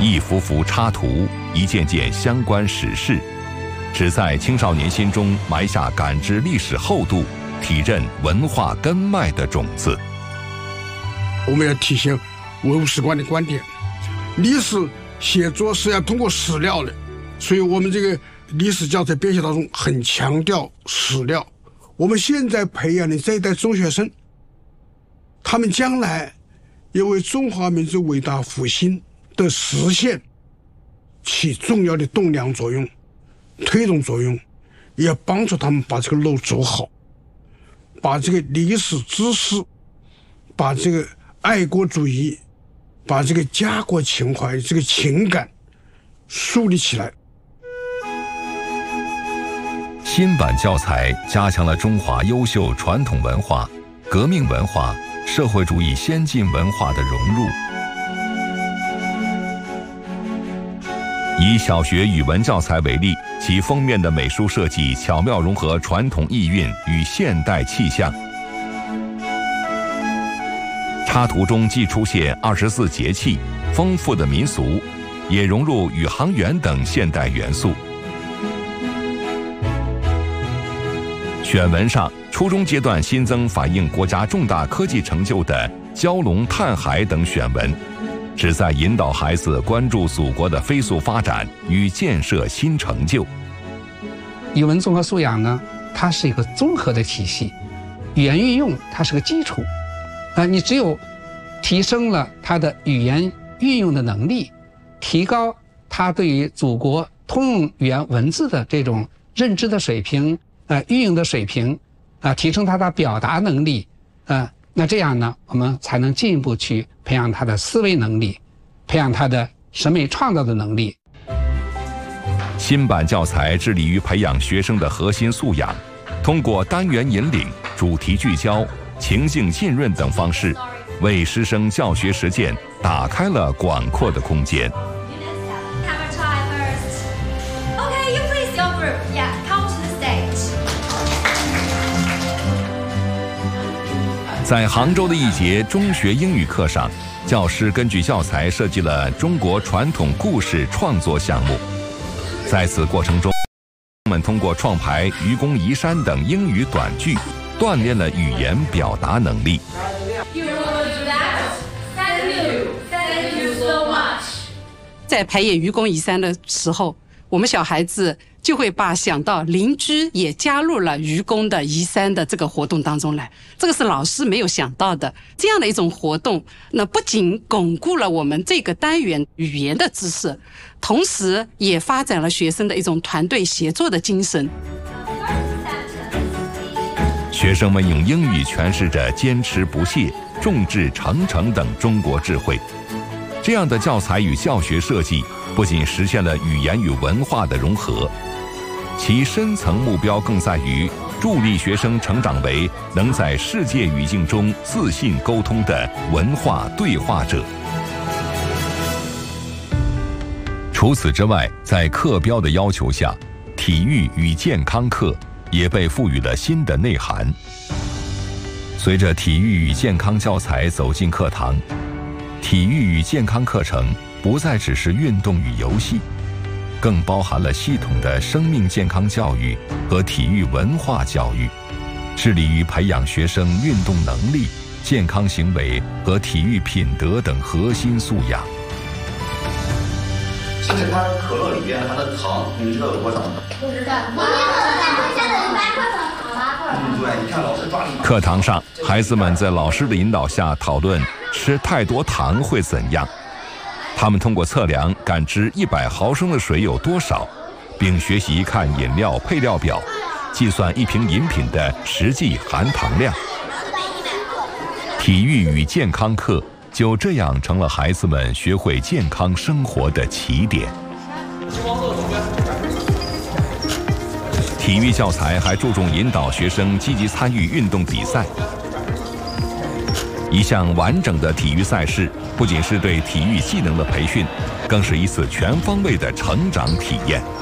一幅幅插图，一件件相关史事，旨在青少年心中埋下感知历史厚度、体认文化根脉的种子。 我们要体现文物史观的观点，历史写作是要通过史料的，所以我们这个历史教材编写当中很强调史料。我们现在培养的这一代中学生，他们将来要为中华民族伟大复兴的实现起重要的栋梁作用、推动作用，也要帮助他们把这个路走好，把这个历史知识，把这个爱国主义，把这个家国情怀、这个情感树立起来。 新版教材加强了中华优秀传统文化、革命文化、社会主义先进文化的融入。以小学语文教材为例，其封面的美术设计巧妙融合传统意蕴与现代气象。插图中既出现24节气、丰富的民俗，也融入宇航员等现代元素。选文上，初中阶段新增反映国家重大科技成就的蛟龙探海等选文，旨在引导孩子关注祖国的飞速发展与建设新成就。 语文综合素养呢，它是一个综合的体系，语言运用它是个基础，你只有提升了他的语言运用的能力，提高他对于祖国通用语言文字的这种认知的水平，运用的水平，提升他的表达能力，那这样呢，我们才能进一步去培养他的思维能力，培养他的审美创造的能力。 新版教材致力于培养学生的核心素养，通过单元引领、主题聚焦、情境浸润等方式，为师生教学实践打开了广阔的空间。在杭州的一节中学英语课上，教师根据教材设计了中国传统故事创作项目。在此过程中，他们通过创排《愚公移山》等英语短句，锻炼了语言表达能力。 在排演《愚公移山》的时候，我们小孩子就会把想到邻居也加入了愚公的移山的这个活动当中来，这个是老师没有想到的。这样的一种活动，那不仅巩固了我们这个单元语言的知识，同时也发展了学生的一种团队协作的精神。 学生们用英语诠释着坚持不懈、众志成城等中国智慧。这样的教材与教学设计不仅实现了语言与文化的融合，其深层目标更在于助力学生成长为能在世界语境中自信沟通的文化对话者。除此之外，在课标的要求下，体育与健康课也被赋予了新的内涵。随着体育与健康教材走进课堂，体育与健康课程不再只是运动与游戏，更包含了系统的生命健康教育和体育文化教育，致力于培养学生运动能力、健康行为和体育品德等核心素养。 现在它可乐里边含的糖，你们知道有多少吗？ 不知道。现在100克糖8克。 对，你看老师抓你。 课堂上，孩子们在老师的引导下讨论吃太多糖会怎样。他们通过测量感知100毫升的水有多少，并学习看饮料配料表，计算一瓶饮品的实际含糖量。体育与健康课就这样成了孩子们学会健康生活的起点。体育教材还注重引导学生积极参与运动比赛。一项完整的体育赛事，不仅是对体育技能的培训，更是一次全方位的成长体验。